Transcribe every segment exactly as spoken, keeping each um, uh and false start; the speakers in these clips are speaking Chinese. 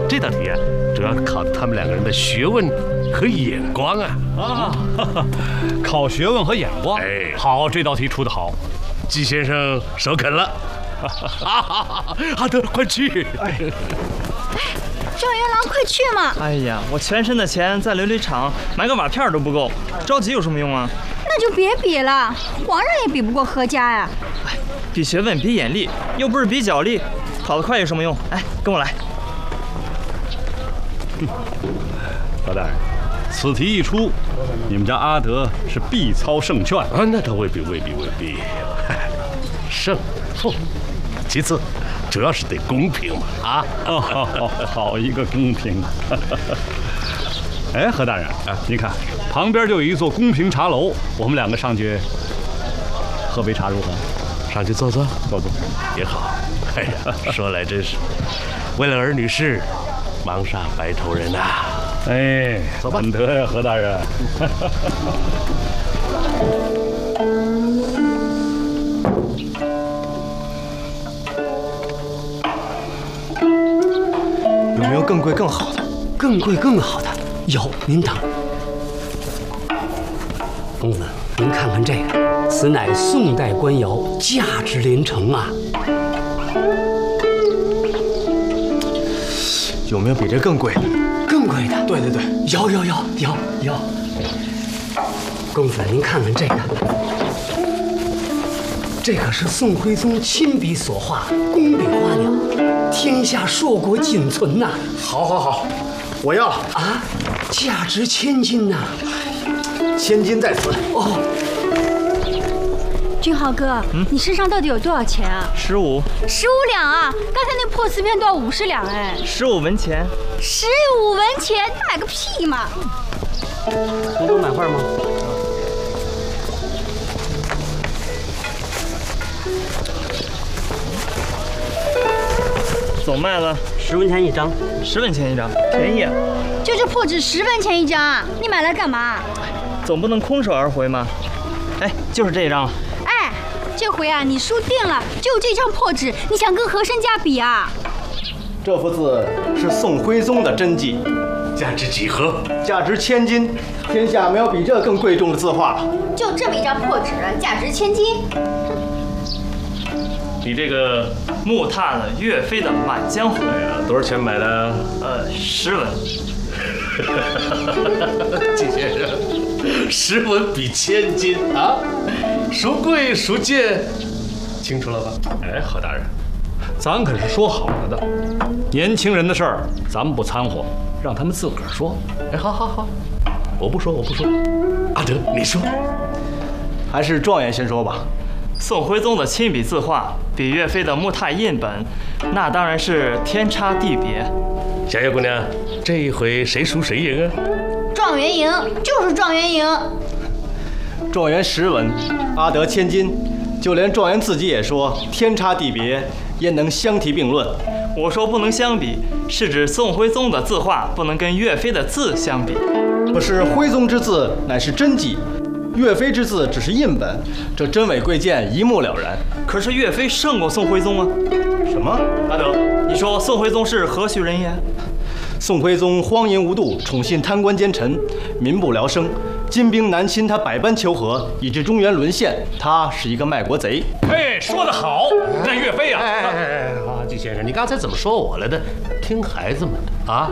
这道题啊，主要考他们两个人的学问和眼光啊。 啊，考学问和眼光。 哎， 好，这道题出得好。 季先生首肯了。阿德，快去！ 哎，状元郎，快去嘛！ 哎呀，我全身的钱在琉璃厂买个瓦片都不够，着急有什么用啊？ 那就别比了，皇上也比不过何家呀。 哎，比学问，比眼力，又不是比脚力，跑得快有什么用？哎，跟我来。 何大人，此题一出，你们家阿德是必操胜券啊！那倒未必，未必，未必。胜负，其次，主要是得公平嘛！啊， 哦，好，好，好一个公平！哎，何大人，啊，您看，旁边就有一座公平茶楼，我们两个上去喝杯茶如何？ 上去坐坐， 坐坐也好。哎呀，说来真是，为了儿女事，忙煞白头人呐！ 哎， 走吧， 难得呀，何大人。 有没有更贵更好的？ 更贵更好的有，您等。公子，您看看这个，此乃宋代官窑，价值连城啊！ 有没有比这更贵的？ 更贵的？ 对对对， 有有有有有。公子，您看看这个，这可是宋徽宗亲笔所画工笔花鸟，天下硕果仅存呐！ 好，好，好，我要啊，价值千金呐！ 千金在此哦。 君豪哥，嗯、你身上到底有多少钱啊？ 十五。 十五两啊！刚才那破瓷片都要五十两哎。 十五文钱。 十五文钱，买个屁嘛！ 能多买块吗？ 总卖了十文钱一张， 十文钱一张，便宜啊！ 就这破纸十文钱一张啊！你买来干嘛？ 总不能空手而回嘛。哎，就是这一张了。 哎，这回啊，你输定了！就这张破纸，你想跟和珅家比啊？ 这幅字是宋徽宗的真迹， 价值几何？ 价值千金，天下没有比这更贵重的字画了。 就这么一张破纸，价值千金。 比这个木拓的岳飞的《满江红》 哎呀，多少钱买的？ 呃，十文。 季先生，十文比千金啊，孰贵孰贱，清楚了吧？ 哎，何大人，咱可是说好了的，年轻人的事儿咱们不掺和，让他们自个儿说。 哎，好好好，我不说，我不说。阿德，你说。 还是状元先说吧。 宋徽宗的亲笔字画比岳飞的木拓印本，那当然是天差地别。 小叶姑娘，这一回谁输谁赢啊？ 状元赢，就是状元赢。 状元十文，阿德千金，就连状元自己也说天差地别，焉能相提并论？ 我说不能相比，是指宋徽宗的字画不能跟岳飞的字相比。 可是徽宗之字乃是真迹，岳飞之字只是印本，这真伪贵贱一目了然。 可是岳飞胜过宋徽宗啊！ 什么？ 阿德，你说宋徽宗是何许人也？ 宋徽宗荒淫无度，宠信贪官奸臣，民不聊生。金兵南侵，他百般求和，以致中原沦陷。他是一个卖国贼。 哎，说得好，那岳飞啊！ 哎哎哎哎，啊，季先生，你刚才怎么说我来的？听孩子们的啊！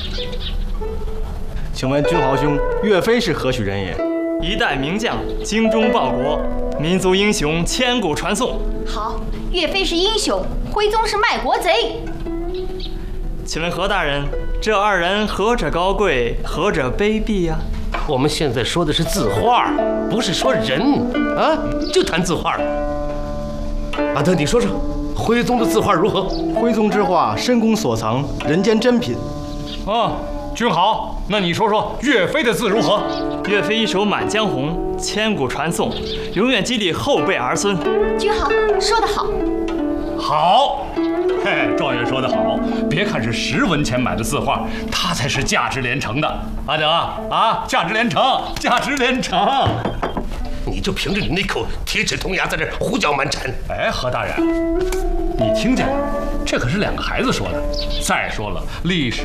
请问君豪兄，岳飞是何许人也？ 一代名将，精忠报国，民族英雄，千古传颂。 好，岳飞是英雄，徽宗是卖国贼。 请问何大人，这二人何者高贵，何者卑鄙呀、 啊？我们现在说的是字画，不是说人啊，就谈字画。阿德，你说说，徽宗的字画如何？ 徽宗之画深宫所藏，人间珍品。 啊，君豪，那你说说岳飞的字如何？ 岳飞一手《满江红》，千古传颂，永远激励后辈儿孙。 君豪说得好。 好。嘿，状元说得好，别看是十文钱买的字画，它才是价值连城的。阿德啊，价值连城，价值连城。 你就凭着你那口铁齿铜牙在这胡搅蛮缠。 哎，何大人，你听见了？这可是两个孩子说的。再说了，历史